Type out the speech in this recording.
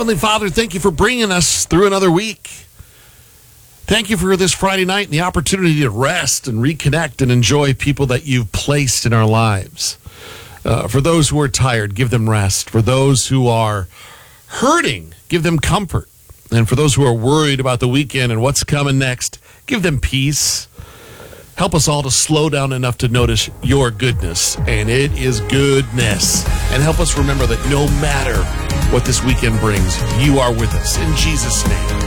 Heavenly Father, thank you for bringing us through another week. Thank you for this Friday night and the opportunity to rest and reconnect and enjoy people that you've placed in our lives. For those who are tired, give them rest. For those who are hurting, give them comfort. And for those who are worried about the weekend and what's coming next, give them peace. Help us all to slow down enough to notice your goodness, and it is goodness. And help us remember that no matter what this weekend brings, you are with us. In Jesus' name.